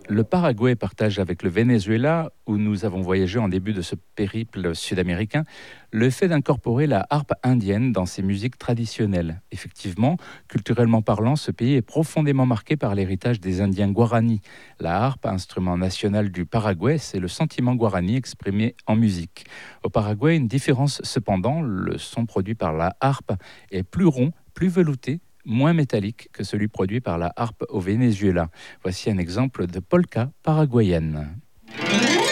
Le Paraguay partage avec le Venezuela, où nous avons voyagé en début de ce périple sud-américain, le fait d'incorporer la harpe indienne dans ses musiques traditionnelles. Effectivement, culturellement parlant, ce pays est profondément marqué par l'héritage des Indiens Guarani. La harpe, instrument national du Paraguay, c'est le sentiment guarani exprimé en musique. Au Paraguay, une différence cependant, le son produit par la harpe est plus rond, plus velouté, moins métallique que celui produit par la harpe au Venezuela. Voici un exemple de polka paraguayenne.